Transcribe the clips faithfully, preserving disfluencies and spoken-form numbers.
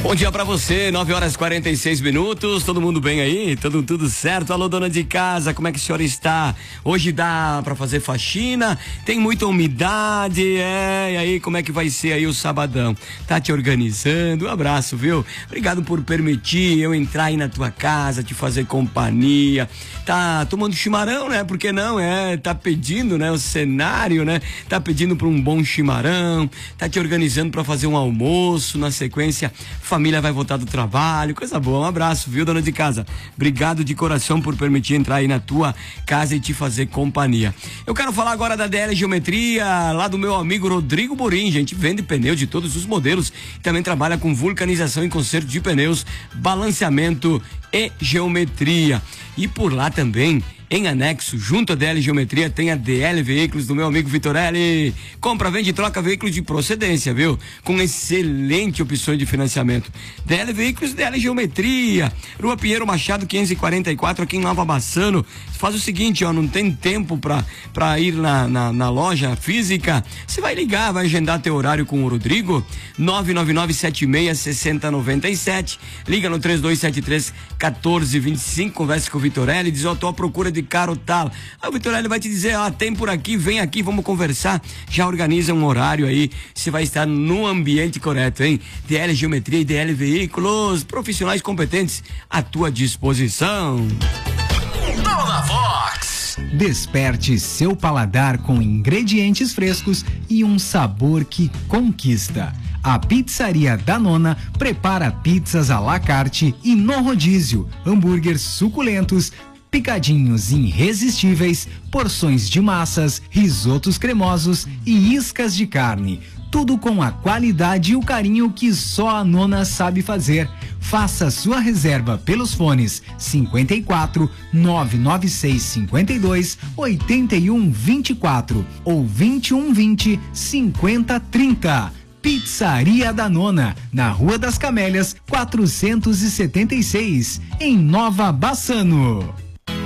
Bom dia pra você, nove horas e quarenta e seis minutos, todo mundo bem aí? Tudo, tudo certo? Alô, dona de casa, como é que a senhora está? Hoje dá pra fazer faxina? Tem muita umidade, é, e aí como é que vai ser aí o sabadão? Tá te organizando? Um abraço, viu? Obrigado por permitir eu entrar aí na tua casa, te fazer companhia. Tá tomando chimarrão, né? Por que não? É, tá pedindo, né? O cenário, né? Tá pedindo pra um bom chimarrão, tá te organizando pra fazer um almoço, na sequência, família vai voltar do trabalho, coisa boa. Um abraço, viu, dona de casa? Obrigado de coração por permitir entrar aí na tua casa e te fazer companhia. Eu quero falar agora da D L Geometria, lá do meu amigo Rodrigo Borim. Gente, vende pneu de todos os modelos, também trabalha com vulcanização e conserto de pneus, balanceamento e geometria. E por lá também, em anexo, junto à D L Geometria, tem a D L Veículos do meu amigo Vitorelli. Compra, vende e troca veículos de procedência, viu? Com excelente opções de financiamento. D L Veículos e D L Geometria. Rua Pinheiro Machado, quinhentos e quarenta e quatro, aqui em Nova Bassano. Faz o seguinte, ó, não tem tempo pra, pra ir na, na, na loja física. Você vai ligar, vai agendar teu horário com o Rodrigo. nove nove nove sete seis seis zero nove sete. Liga no três dois sete três, um quatro dois cinco. Converse com o Vitorelli. Diz, ó, tô à procura de caro tal. Aí o Vitorelli vai te dizer, ó, tem por aqui, vem aqui, vamos conversar. Já organiza um horário aí, você vai estar no ambiente correto, hein? D L Geometria e D L Veículos, profissionais competentes à tua disposição. Dona Vox. Desperte seu paladar com ingredientes frescos e um sabor que conquista. A Pizzaria da Nona prepara pizzas à la carte e no rodízio, hambúrgueres suculentos, picadinhos irresistíveis, porções de massas, risotos cremosos e iscas de carne. Tudo com a qualidade e o carinho que só a Nona sabe fazer. Faça sua reserva pelos fones cinquenta e quatro, nove nove seis cinquenta e dois, oitenta e um vinte e quatro ou vinte e um vinte, cinquenta trinta. Pizzaria da Nona, na Rua das Camélias, quatrocentos e setenta e seis, em Nova Bassano.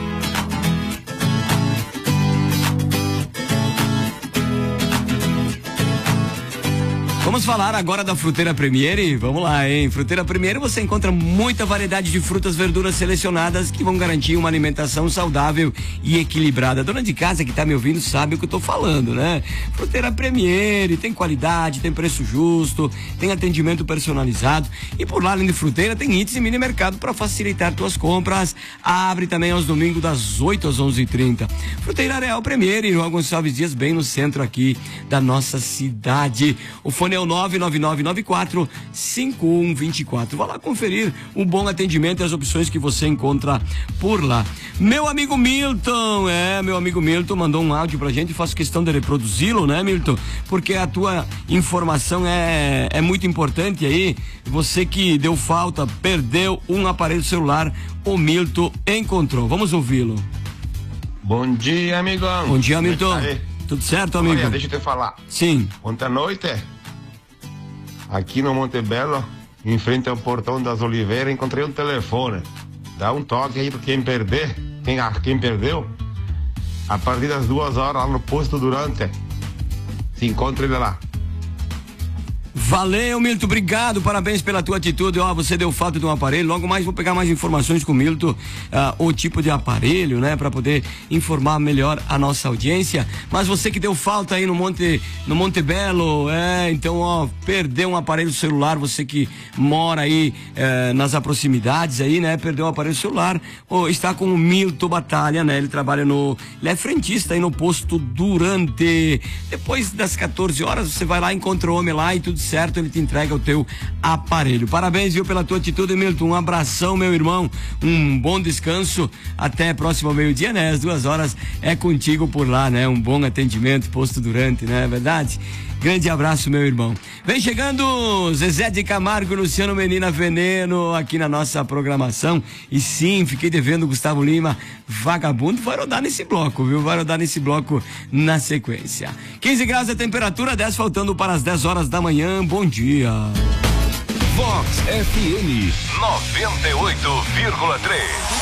Vamos falar agora da Fruteira Premiere? Vamos lá, hein? Fruteira Premiere você encontra muita variedade de frutas, verduras selecionadas que vão garantir uma alimentação saudável e equilibrada. A dona de casa que tá me ouvindo sabe o que eu tô falando, né? Fruteira Premiere tem qualidade, tem preço justo, tem atendimento personalizado e por lá, além de fruteira, tem itens e mini mercado para facilitar tuas compras. Abre também aos domingos das oito às onze e trinta. Fruteira Real Premiere, Rua Gonçalves Dias, bem no centro aqui da nossa cidade. O fone é o nove nove nove nove quatro cinco um dois quatro. Vá lá conferir o bom atendimento e as opções que você encontra por lá. Meu amigo Milton, é, meu amigo Milton mandou um áudio pra gente, faço questão de reproduzi-lo, né, Milton? Porque a tua informação é, é muito importante aí. Você que deu falta, perdeu um aparelho celular, o Milton encontrou. Vamos ouvi-lo. Bom dia, amigão. Bom dia, Milton. Tudo certo, amigo? Olha, deixa eu te falar. Sim. Ontem à noite, aqui no Monte Belo, em frente ao Portão das Oliveiras, encontrei um telefone. Dá um toque aí pra quem perder, quem, quem perdeu, a partir das duas horas lá no posto Durante. Se encontra ele lá. Valeu, Milton, obrigado, parabéns pela tua atitude. Ó, você deu falta de um aparelho, logo mais vou pegar mais informações com o Milton, uh, o tipo de aparelho, né, para poder informar melhor a nossa audiência. Mas você que deu falta aí no Monte, no Monte Belo, é, então, ó, perdeu um aparelho celular, você que mora aí eh, nas proximidades aí, né, perdeu um aparelho celular, ó, está com o Milton Batalha, né, ele trabalha no, ele é frentista aí no posto Durante. Depois das quatorze horas, você vai lá, encontra o homem lá e tudo certo, ele te entrega o teu aparelho. Parabéns, viu, pela tua atitude, Milton. Um abração, meu irmão. Um bom descanso. Até próximo ao meio-dia, né? Às duas horas é contigo por lá, né? Um bom atendimento, posto Durante, né? É verdade? Grande abraço, meu irmão. Vem chegando Zezé de Camargo e Luciano Menina Veneno aqui na nossa programação. E sim, fiquei devendo Gustavo Lima, Vagabundo. Vai rodar nesse bloco, viu? Vai rodar nesse bloco na sequência. quinze graus a temperatura, dez faltando para as dez horas da manhã. Bom dia. Vox F M noventa e oito vírgula três.